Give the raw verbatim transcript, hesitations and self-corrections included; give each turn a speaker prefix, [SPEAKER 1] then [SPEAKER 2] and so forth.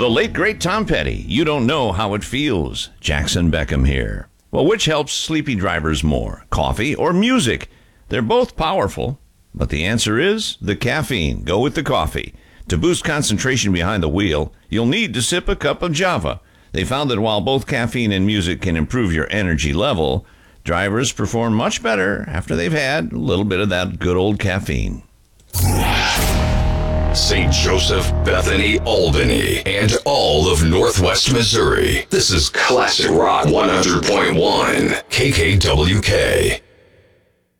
[SPEAKER 1] The late, great Tom Petty, You Don't Know How It Feels. Jackson Beckham here. Well, which helps sleepy drivers more, coffee or music? They're both powerful, but the answer is the caffeine. Go with the coffee. To boost concentration behind the wheel, you'll need to sip a cup of Java. They found that while both caffeine and music can improve your energy level, drivers perform much better after they've had a little bit of that good old caffeine.
[SPEAKER 2] Saint Joseph, Bethany, Albany, and all of Northwest Missouri. This is Classic Rock one hundred point one, K K W K.